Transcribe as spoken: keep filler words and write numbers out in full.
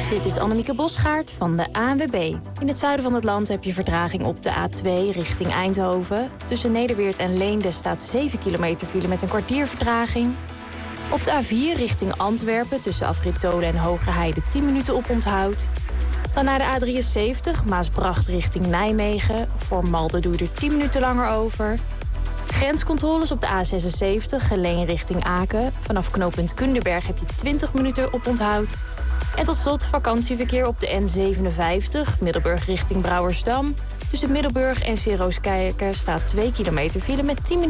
Dit is Annemieke Bosgaard van de A N W B. In het zuiden van het land heb je vertraging op de A twee richting Eindhoven. Tussen Nederweert en Leende staat zeven kilometer file met een kwartier vertraging. Op de A vier richting Antwerpen tussen Afrit Doden en Hogerheide tien minuten oponthoud. Dan naar de A drieënzeventig, Maasbracht richting Nijmegen. Voor Malden doe je er tien minuten langer over. Grenscontroles op de A zesenzeventig, Geleen richting Aken. Vanaf knooppunt Kunderberg heb je twintig minuten oponthoud. En tot slot vakantieverkeer op de N zevenenvijftig, Middelburg richting Brouwersdam. Tussen Middelburg en Sirooskerke staat twee kilometer file met tien minuten.